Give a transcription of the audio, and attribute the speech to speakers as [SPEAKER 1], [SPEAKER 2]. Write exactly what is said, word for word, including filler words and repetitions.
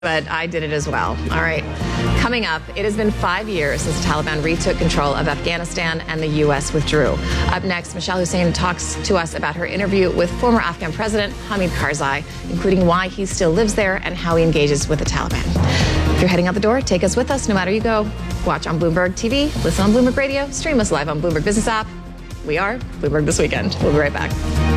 [SPEAKER 1] But I did it as well. All right. Coming up, it has been five years since the Taliban retook control of Afghanistan and the U S withdrew. Up next, Michelle Hussein talks to us about her interview with former Afghan President Hamid Karzai, including why he still lives there and how he engages with the Taliban. If you're heading out the door, take us with us no matter you go. Watch on Bloomberg T V, listen on Bloomberg Radio, stream us live on Bloomberg Business app. We are Bloomberg This Weekend. We'll be right back.